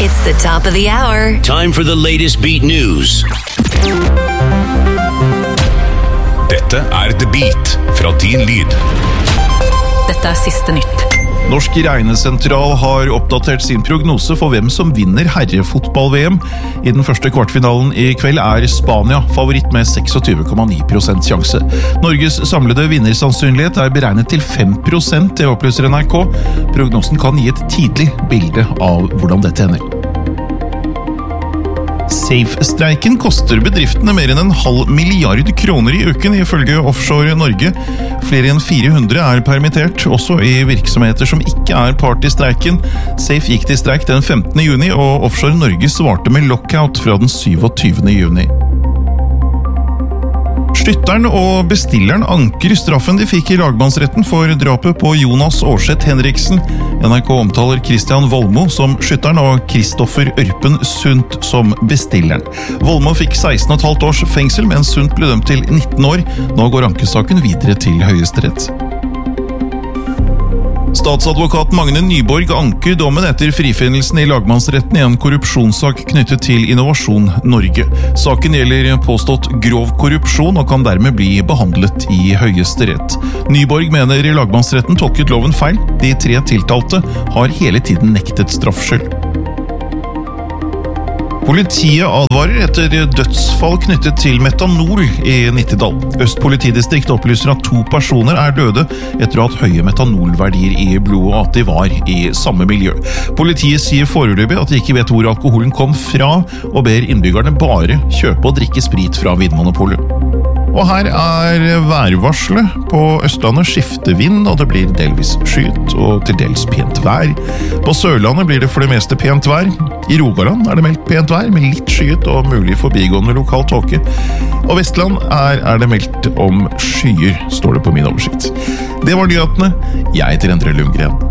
It's the top of the hour. Time for the latest beat news. Dette The Beat fra Din Lyd. Dette siste nytt. Norsk regnesentral har oppdatert sin prognose for hvem som vinner herrefotball-VM. I den første kvartfinalen i kveld Spania favoritt med 26,9% sjanse. Norges samlede vinnersannsynlighet beregnet til 5%, det opplyser NRK. Prognosen kan gi et tidlig bilde av hvordan dette ender. Safe-streiken koster bedriftene mer enn 0,5 milliard kroner i uken, ifølge Offshore Norge. Flere enn 400 permittert, også i virksomheter som ikke part i streiken. Safe gikk til streik den 15. juni, og Offshore Norge svarte med lockout fra den 27. juni. Skytteren og bestilleren anker straffen de fikk i lagmannsretten for drapet på Jonas Aarseth Henriksen. NRK omtaler Christian Volmo som skytteren og Kristoffer Ørpen Sundt som bestilleren. Volmo fikk 16,5 års fengsel, mens Sundt ble dømt til 19 år. Nå går ankesaken videre til Høyesterett. Statsadvokat Magne Nyborg anker dommen etter frifinnelsen i lagmannsretten i en korrupsjonssak knyttet til Innovasjon Norge. Saken gjelder påstått grov korrupsjon og kan dermed bli behandlet i Høyesterett. Nyborg mener lagmannsretten tolket loven feil. De 3 tiltalte har hele tiden nektet straffskyld. Politiet advarer etter dødsfall knyttet til metanol i Nittedal. Øst politidistrikt opplyser at 2 personer døde etter å ha hatt høye metanolverdier i blodet, og at de var i samme miljø. Politiet sier foreløpig at de ikke vet hvor alkoholen kom fra, og ber innbyggerne bare kjøpe og drikke sprit fra Vinmonopolet. Og her værvarselet. På Østlandet skifter vind, og det blir delvis skyet og til dels pent vær. På Sørlandet blir det for det meste pent vær. I Rogaland det meldt pent vær, med litt skyet og mulig forbigående lokal tåke. Og Vestland det meldt om skyer, står det på min oversikt. Det var nyhetene. Jeg heter Endre Lundgren.